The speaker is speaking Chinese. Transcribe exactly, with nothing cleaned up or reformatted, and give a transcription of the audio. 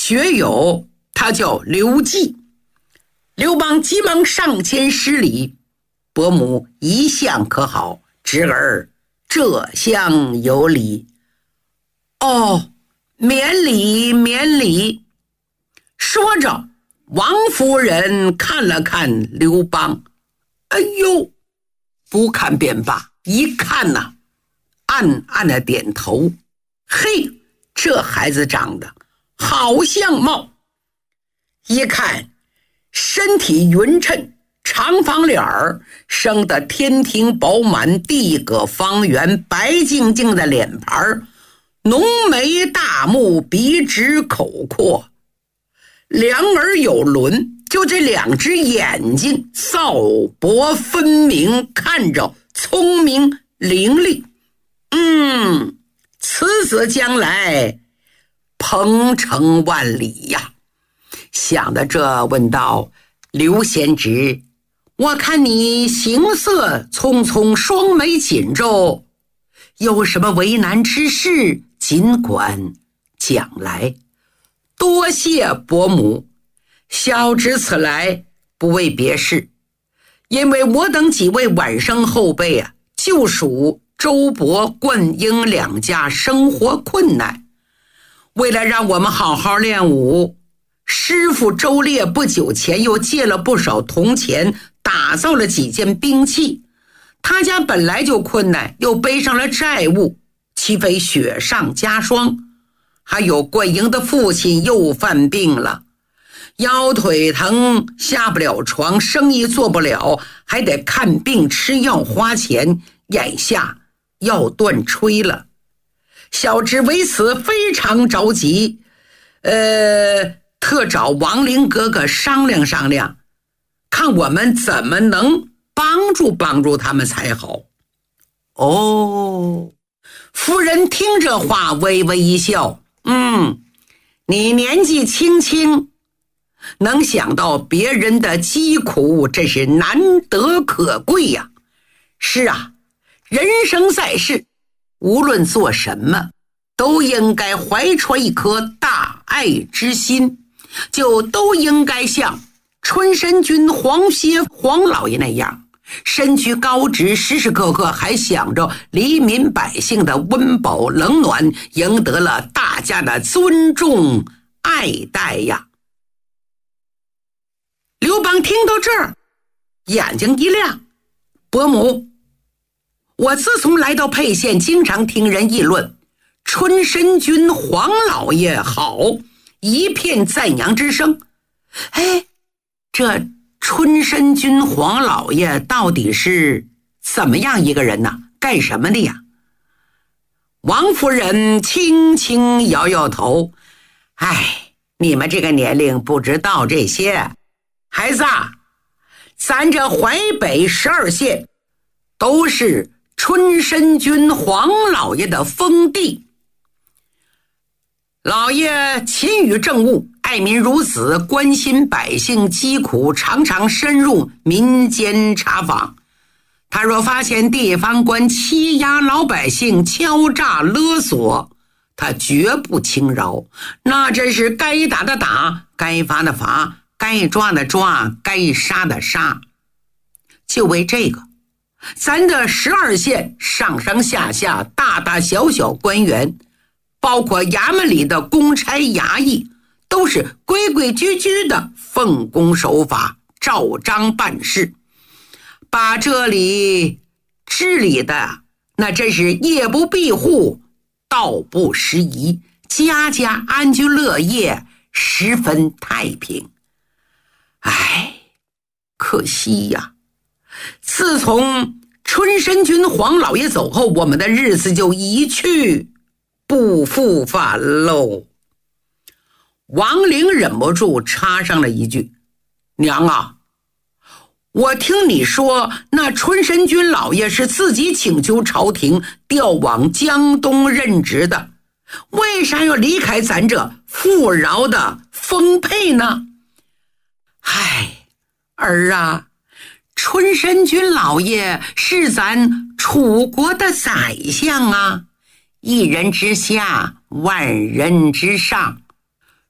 学友，他叫刘季。刘邦急忙上前施礼，伯母一向可好，侄儿这厢有礼。哦，免礼免礼。说着，王夫人看了看刘邦，哎呦，不看便罢，一看呐，暗暗的点头。嘿，这孩子长得好相貌，一看身体匀称，长方脸儿，生得天庭饱满，地阁方圆，白净净的脸盘，浓眉大目，鼻直口阔，两耳有轮，就这两只眼睛扫薄分明，看着聪明伶俐。嗯，此子将来鹏程万里呀。想到这，问道：刘贤侄，我看你行色匆匆，双眉紧皱，有什么为难之事，尽管讲来。多谢伯母，小侄此来不为别事，因为我等几位晚生后辈啊，就属周伯、冠英两家生活困难，为了让我们好好练武，师傅周烈不久前又借了不少铜钱，打造了几件兵器。他家本来就困难，又背上了债务，岂非雪上加霜？还有冠英的父亲又犯病了，腰腿疼，下不了床，生意做不了，还得看病吃药花钱，眼下要断炊了。小侄为此非常着急，呃，特找王陵哥哥商量商量，看我们怎么能帮助帮助他们才好。哦，夫人听这话微微一笑，嗯，你年纪轻轻，能想到别人的疾苦，真是难得可贵呀。是啊，人生在世，无论做什么，都应该怀揣一颗大爱之心，就都应该像春申君黄歇黄老爷那样，身居高职，时时刻刻还想着黎民百姓的温饱冷暖，赢得了大家的尊重爱戴呀。刘邦听到这儿，眼睛一亮，伯母，我自从来到沛县，经常听人议论春申君黄老爷好，一片赞扬之声。哎，这春申君黄老爷到底是怎么样一个人呢？干什么的呀？王夫人轻轻摇摇头，哎，你们这个年龄不知道这些。孩子啊，咱这淮北十二县都是春申君黄老爷的封地，老爷勤于政务，爱民如子，关心百姓疾苦，常常深入民间查访。他若发现地方官欺压老百姓，敲诈勒索，他绝不轻饶，那真是该打的打，该罚的罚，该抓的抓，该杀的杀。就为这个，咱的十二县上上下下大大小小官员，包括衙门里的公差衙役，都是规规矩矩的奉公守法，照章办事，把这里治理的那真是夜不闭户，道不拾遗，家家安居乐业，十分太平。唉，可惜呀，自从春申君黄老爷走后，我们的日子就一去不复返喽。王陵忍不住插上了一句，娘啊，我听你说那春申君老爷是自己请求朝廷调往江东任职的，为啥要离开咱这富饶的丰沛呢？唉，儿啊，春申君老爷是咱楚国的宰相啊，一人之下，万人之上，